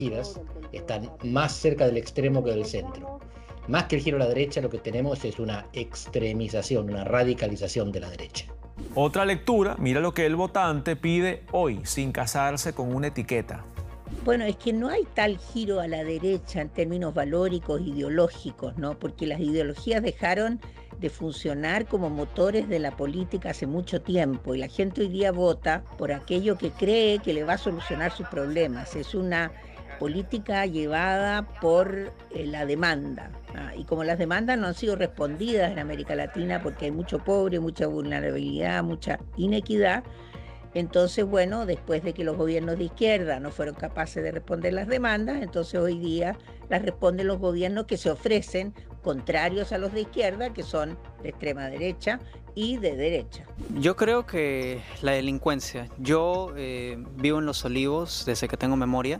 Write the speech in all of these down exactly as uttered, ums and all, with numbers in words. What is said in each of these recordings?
están más cerca del extremo que del centro. Más que el giro a la derecha, lo que tenemos es una extremización, una radicalización de la derecha. Otra lectura, mira lo que el votante pide hoy, sin casarse con una etiqueta. Bueno, es que no hay tal giro a la derecha en términos valóricos, ideológicos, ¿no? Porque las ideologías dejaron de funcionar como motores de la política hace mucho tiempo y la gente hoy día vota por aquello que cree que le va a solucionar sus problemas. Es una política llevada por eh, la demanda. ¿Ah? Y como las demandas no han sido respondidas en América Latina porque hay mucho pobre, mucha vulnerabilidad, mucha inequidad, entonces, bueno, después de que los gobiernos de izquierda no fueron capaces de responder las demandas, entonces hoy día las responden los gobiernos que se ofrecen contrarios a los de izquierda, que son de extrema derecha y de derecha. Yo creo que la delincuencia. Yo eh, vivo en Los Olivos desde que tengo memoria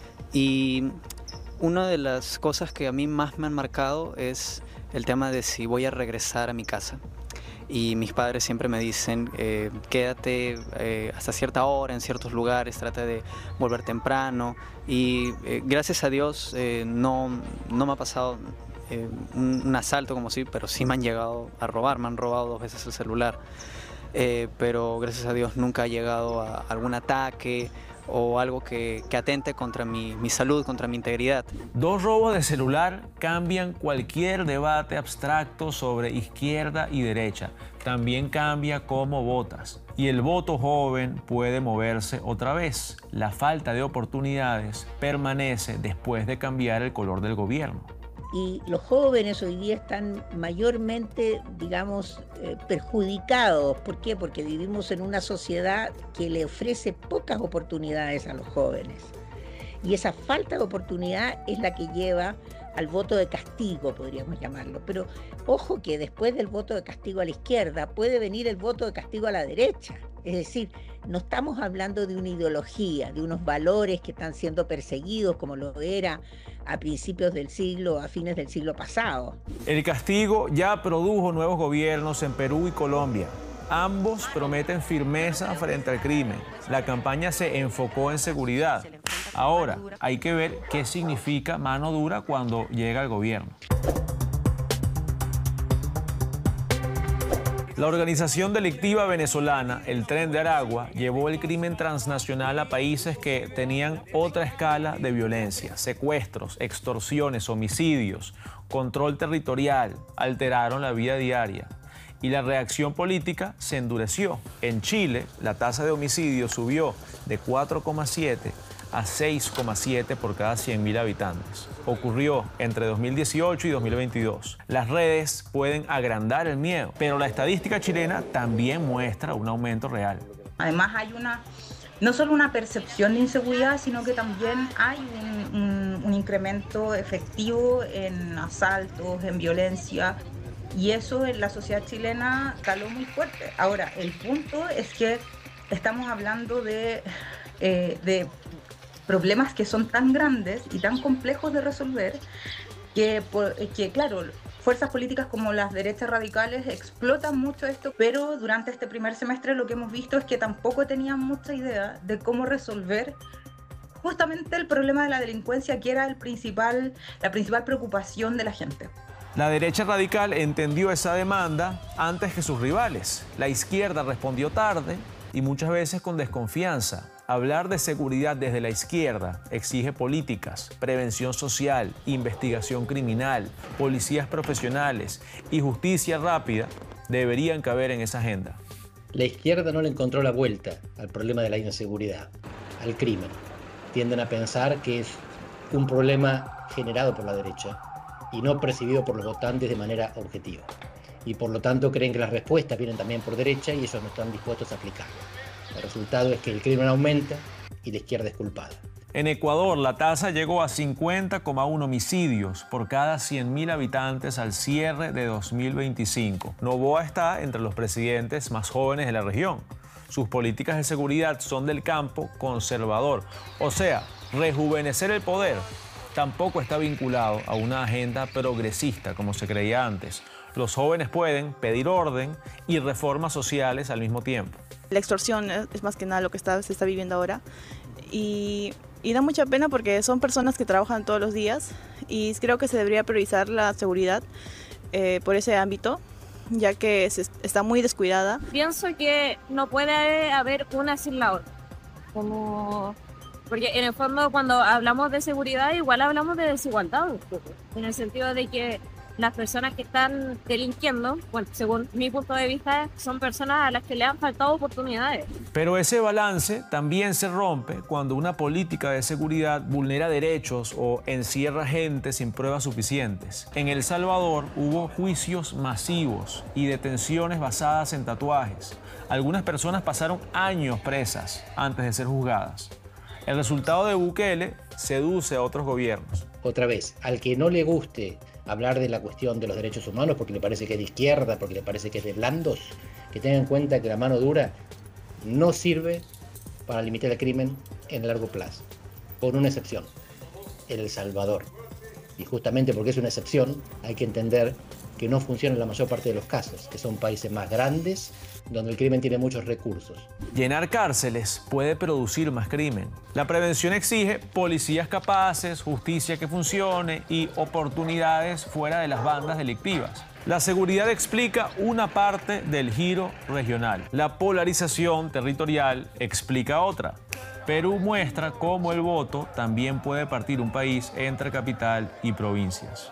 y una de las cosas que a mí más me han marcado es el tema de si voy a regresar a mi casa. Y mis padres siempre me dicen, eh, quédate eh, hasta cierta hora en ciertos lugares, trata de volver temprano. Y eh, gracias a Dios eh, no, no me ha pasado eh, un, un asalto como sí, pero sí me han llegado a robar, me han robado dos veces el celular. Eh, pero gracias a Dios nunca ha llegado a algún ataque o algo que, que atente contra mi, mi salud, contra mi integridad. Dos robos de celular cambian cualquier debate abstracto sobre izquierda y derecha. También cambia cómo votas. Y el voto joven puede moverse otra vez. La falta de oportunidades permanece después de cambiar el color del gobierno. Y los jóvenes hoy día están mayormente, digamos, eh, perjudicados. ¿Por qué? Porque vivimos en una sociedad que le ofrece pocas oportunidades a los jóvenes. Y esa falta de oportunidad es la que lleva al voto de castigo, podríamos llamarlo. Pero ojo que después del voto de castigo a la izquierda puede venir el voto de castigo a la derecha. Es decir, no estamos hablando de una ideología, de unos valores que están siendo perseguidos como lo era a principios del siglo, a fines del siglo pasado. El castigo ya produjo nuevos gobiernos en Perú y Colombia. Ambos prometen firmeza frente al crimen. La campaña se enfocó en seguridad. Ahora hay que ver qué significa mano dura cuando llega el gobierno. La organización delictiva venezolana, el Tren de Aragua, llevó el crimen transnacional a países que tenían otra escala de violencia. Secuestros, extorsiones, homicidios, control territorial, alteraron la vida diaria. Y la reacción política se endureció. En Chile, la tasa de homicidios subió de cuatro coma siete a seis coma siete por cada cien mil habitantes. Ocurrió entre dos mil dieciocho y dos mil veintidós. Las redes pueden agrandar el miedo, pero la estadística chilena también muestra un aumento real. Además hay una, no solo una percepción de inseguridad, sino que también hay un, un, un incremento efectivo en asaltos, en violencia, y eso en la sociedad chilena caló muy fuerte. Ahora, el punto es que estamos hablando de, eh, de problemas que son tan grandes y tan complejos de resolver que, que, claro, fuerzas políticas como las derechas radicales explotan mucho esto, pero durante este primer semestre lo que hemos visto es que tampoco tenían mucha idea de cómo resolver justamente el problema de la delincuencia, que era el principal, la principal preocupación de la gente. La derecha radical entendió esa demanda antes que sus rivales. La izquierda respondió tarde y muchas veces con desconfianza. Hablar de seguridad desde la izquierda exige políticas, prevención social, investigación criminal, policías profesionales y justicia rápida deberían caber en esa agenda. La izquierda no le encontró la vuelta al problema de la inseguridad, al crimen. Tienden a pensar que es un problema generado por la derecha y no percibido por los votantes de manera objetiva. Y por lo tanto creen que las respuestas vienen también por derecha y ellos no están dispuestos a aplicarlas. El resultado es que el crimen aumenta y la izquierda es culpada. En Ecuador, la tasa llegó a cincuenta coma uno homicidios por cada cien mil habitantes al cierre de dos mil veinticinco. Noboa está entre los presidentes más jóvenes de la región. Sus políticas de seguridad son del campo conservador, o sea, rejuvenecer el poder. Tampoco está vinculado a una agenda progresista como se creía antes. Los jóvenes pueden pedir orden y reformas sociales al mismo tiempo. La extorsión es más que nada lo que está, se está viviendo ahora y Y da mucha pena porque son personas que trabajan todos los días y creo que se debería priorizar la seguridad eh, por ese ámbito, ya que se está muy descuidada. Pienso que no puede haber una sin la otra, como... porque en el fondo cuando hablamos de seguridad igual hablamos de desigualdad un poco, en el sentido de que las personas que están delinquiendo, bueno, según mi punto de vista, son personas a las que le han faltado oportunidades. Pero ese balance también se rompe cuando una política de seguridad vulnera derechos o encierra gente sin pruebas suficientes. En El Salvador hubo juicios masivos y detenciones basadas en tatuajes. Algunas personas pasaron años presas antes de ser juzgadas. El resultado de Bukele seduce a otros gobiernos. Otra vez, al que no le guste hablar de la cuestión de los derechos humanos porque le parece que es de izquierda, porque le parece que es de blandos, que tenga en cuenta que la mano dura no sirve para limitar el crimen en largo plazo, con una excepción, El Salvador. Y justamente porque es una excepción, hay que entender que no funciona en la mayor parte de los casos, que son países más grandes, donde el crimen tiene muchos recursos. Llenar cárceles puede producir más crimen. La prevención exige policías capaces, justicia que funcione y oportunidades fuera de las bandas delictivas. La seguridad explica una parte del giro regional. La polarización territorial explica otra. Perú muestra cómo el voto también puede partir un país entre capital y provincias.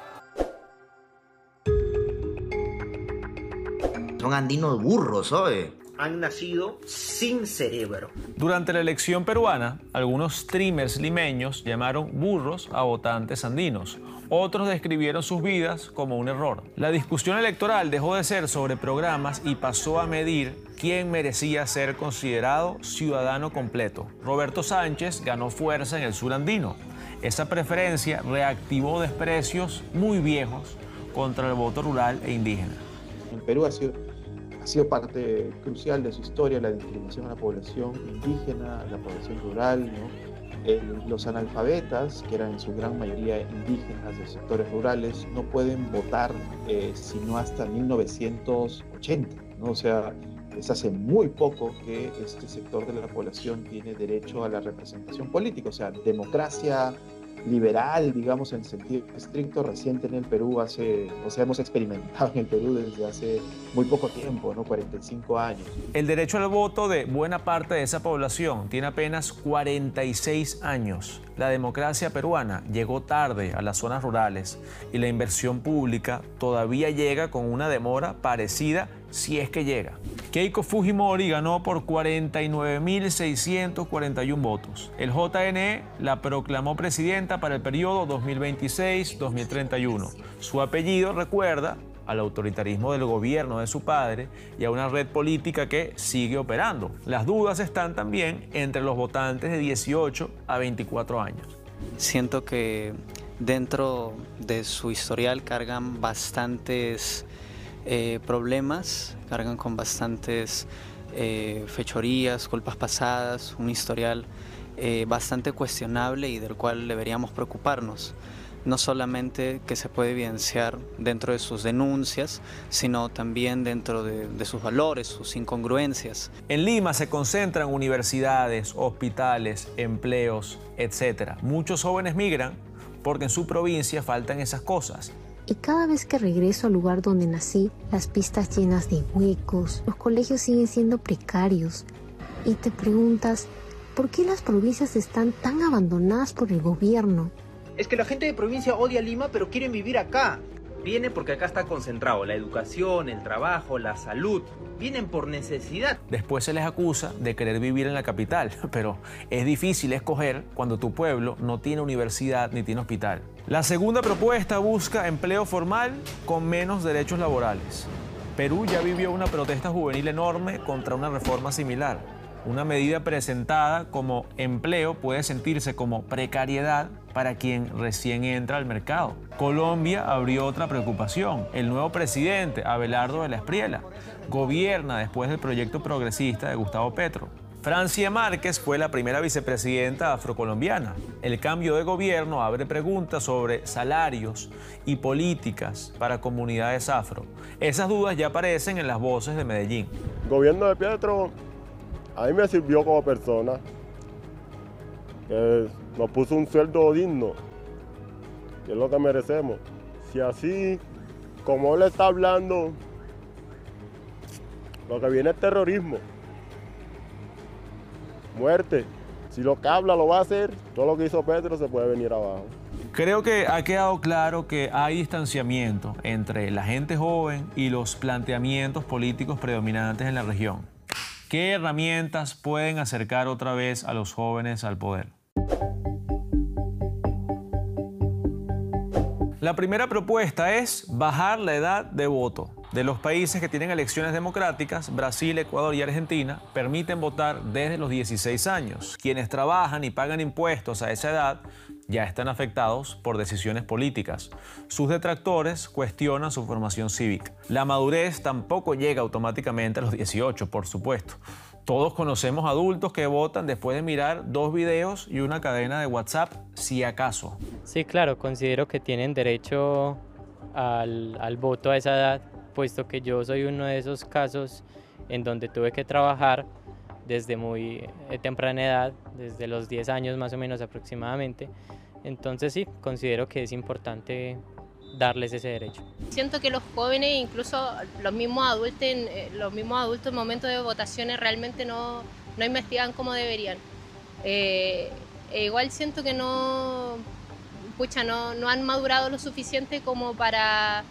Son andinos burros, ¿sabes? Han nacido sin cerebro. Durante la elección peruana, algunos streamers limeños llamaron burros a votantes andinos. Otros describieron sus vidas como un error. La discusión electoral dejó de ser sobre programas y pasó a medir quién merecía ser considerado ciudadano completo. Roberto Sánchez ganó fuerza en el sur andino. Esa preferencia reactivó desprecios muy viejos contra el voto rural e indígena. En Perú ha sido, ha sido parte crucial de su historia la discriminación a la población indígena, a la población rural, ¿no? El, los analfabetas, que eran en su gran mayoría indígenas de sectores rurales, no pueden votar eh, sino hasta mil novecientos ochenta, ¿no? O sea, es hace muy poco que este sector de la población tiene derecho a la representación política, o sea, democracia liberal, digamos, en sentido estricto, reciente en el Perú, hace, o sea, hemos experimentado en el Perú desde hace muy poco tiempo, ¿no? cuarenta y cinco años. El derecho al voto de buena parte de esa población tiene apenas cuarenta y seis años. La democracia peruana llegó tarde a las zonas rurales y la inversión pública todavía llega con una demora parecida, si es que llega. Keiko Fujimori ganó por cuarenta y nueve mil seiscientos cuarenta y uno votos. El J N E la proclamó presidenta para el periodo dos mil veintiséis a dos mil treinta y uno. Su apellido recuerda al autoritarismo del gobierno de su padre y a una red política que sigue operando. Las dudas están también entre los votantes de dieciocho a veinticuatro años. Siento que dentro de su historial cargan bastantes Eh, problemas, cargan con bastantes eh, fechorías, culpas pasadas, un historial eh, bastante cuestionable y del cual deberíamos preocuparnos. No solamente que se puede evidenciar dentro de sus denuncias, sino también dentro de, de sus valores, sus incongruencias. En Lima se concentran universidades, hospitales, empleos, etcétera. Muchos jóvenes migran porque en su provincia faltan esas cosas. Y cada vez que regreso al lugar donde nací, las pistas llenas de huecos, los colegios siguen siendo precarios. Y te preguntas, ¿por qué las provincias están tan abandonadas por el gobierno? Es que la gente de provincia odia Lima, pero quieren vivir acá. Vienen porque acá está concentrado la educación, el trabajo, la salud. Vienen por necesidad. Después se les acusa de querer vivir en la capital, pero es difícil escoger cuando tu pueblo no tiene universidad ni tiene hospital. La segunda propuesta busca empleo formal con menos derechos laborales. Perú ya vivió una protesta juvenil enorme contra una reforma similar. Una medida presentada como empleo puede sentirse como precariedad para quien recién entra al mercado. Colombia abrió otra preocupación. El nuevo presidente, Abelardo de la Espriella, gobierna después del proyecto progresista de Gustavo Petro. Francia Márquez fue la primera vicepresidenta afrocolombiana. El cambio de gobierno abre preguntas sobre salarios y políticas para comunidades afro. Esas dudas ya aparecen en las voces de Medellín. El gobierno de Petro a mí me sirvió como persona. Que nos puso un sueldo digno, que es lo que merecemos. Si así, como él está hablando, lo que viene es terrorismo, muerte. Si lo que habla lo va a hacer, todo lo que hizo Petro se puede venir abajo. Creo que ha quedado claro que hay distanciamiento entre la gente joven y los planteamientos políticos predominantes en la región. ¿Qué herramientas pueden acercar otra vez a los jóvenes al poder? La primera propuesta es bajar la edad de voto. De los países que tienen elecciones democráticas, Brasil, Ecuador y Argentina permiten votar desde los dieciséis años. Quienes trabajan y pagan impuestos a esa edad ya están afectados por decisiones políticas. Sus detractores cuestionan su formación cívica. La madurez tampoco llega automáticamente a los dieciocho, por supuesto. Todos conocemos adultos que votan después de mirar dos videos y una cadena de WhatsApp, si acaso. Sí, claro, considero que tienen derecho al, al voto a esa edad, puesto que yo soy uno de esos casos en donde tuve que trabajar desde muy temprana edad, desde los diez años más o menos aproximadamente. Entonces sí, considero que es importante darles ese derecho. Siento que los jóvenes, incluso los mismos adultos, en, los mismos adultos en momentos de votaciones realmente no, no investigan como deberían. Eh, e igual siento que no, pucha, no, no han madurado lo suficiente como para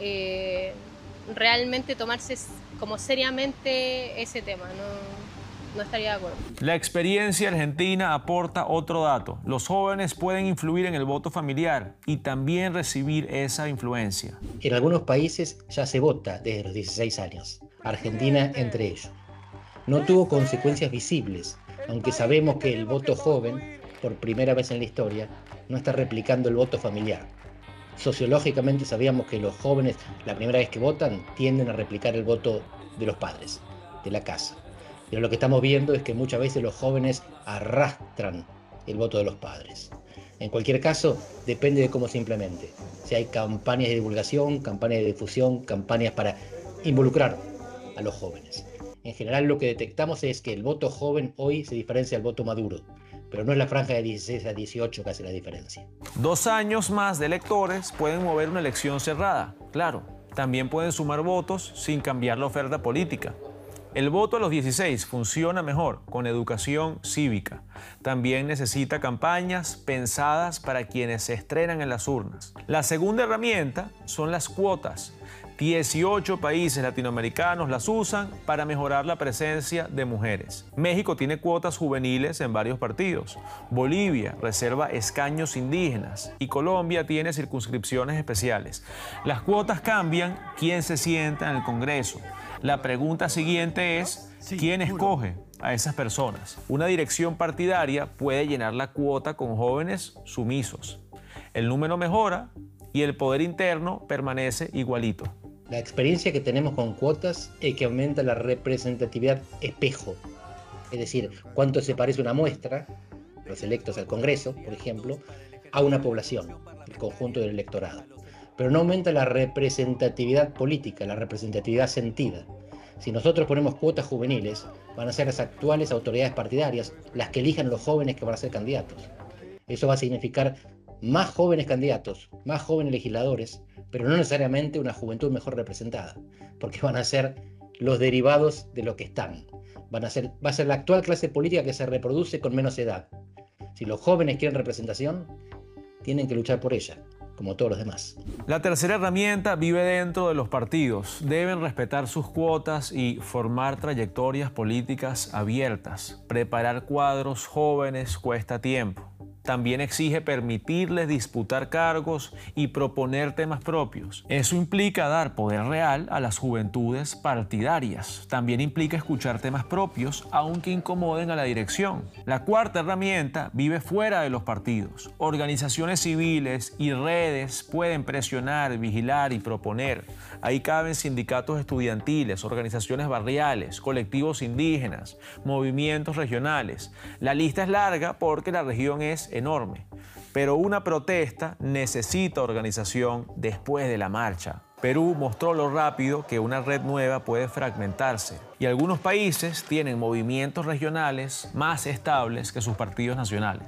eh, realmente tomarse como seriamente ese tema. No, no estaría de acuerdo. La experiencia argentina aporta otro dato. Los jóvenes pueden influir en el voto familiar y también recibir esa influencia. En algunos países ya se vota desde los dieciséis años, Argentina entre ellos. No tuvo consecuencias visibles, aunque sabemos que el voto joven, por primera vez en la historia, no está replicando el voto familiar. Sociológicamente sabíamos que los jóvenes, la primera vez que votan, tienden a replicar el voto de los padres, de la casa. Pero lo que estamos viendo es que muchas veces los jóvenes arrastran el voto de los padres. En cualquier caso, depende de cómo se implemente. Si hay campañas de divulgación, campañas de difusión, campañas para involucrar a los jóvenes. En general lo que detectamos es que el voto joven hoy se diferencia del voto maduro, pero no es la franja de dieciséis a dieciocho que hace la diferencia. Dos años más de electores pueden mover una elección cerrada, claro. También pueden sumar votos sin cambiar la oferta política. El voto a los dieciséis funciona mejor con educación cívica. También necesita campañas pensadas para quienes se estrenan en las urnas. La segunda herramienta son las cuotas. dieciocho países latinoamericanos las usan para mejorar la presencia de mujeres. México tiene cuotas juveniles en varios partidos. Bolivia reserva escaños indígenas y Colombia tiene circunscripciones especiales. Las cuotas cambian quién se sienta en el Congreso. La pregunta siguiente es, ¿quién escoge a esas personas? Una dirección partidaria puede llenar la cuota con jóvenes sumisos. El número mejora y el poder interno permanece igualito. La experiencia que tenemos con cuotas es que aumenta la representatividad espejo. Es decir, cuánto se parece una muestra, los electos al Congreso, por ejemplo, a una población, el conjunto del electorado. Pero no aumenta la representatividad política, la representatividad sentida. Si nosotros ponemos cuotas juveniles, van a ser las actuales autoridades partidarias las que elijan los jóvenes que van a ser candidatos. Eso va a significar más jóvenes candidatos, más jóvenes legisladores, pero no necesariamente una juventud mejor representada, porque van a ser los derivados de lo que están. Van a ser, va a ser la actual clase política que se reproduce con menos edad. Si los jóvenes quieren representación, tienen que luchar por ella, como todos los demás. La tercera herramienta vive dentro de los partidos. Deben respetar sus cuotas y formar trayectorias políticas abiertas. Preparar cuadros jóvenes cuesta tiempo. También exige permitirles disputar cargos y proponer temas propios. Eso implica dar poder real a las juventudes partidarias. También implica escuchar temas propios, aunque incomoden a la dirección. La cuarta herramienta vive fuera de los partidos. Organizaciones civiles y redes pueden presionar, vigilar y proponer. Ahí caben sindicatos estudiantiles, organizaciones barriales, colectivos indígenas, movimientos regionales. La lista es larga porque la región es enorme, pero una protesta necesita organización después de la marcha. Perú mostró lo rápido que una red nueva puede fragmentarse y algunos países tienen movimientos regionales más estables que sus partidos nacionales.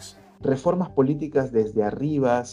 reformas políticas desde arriba,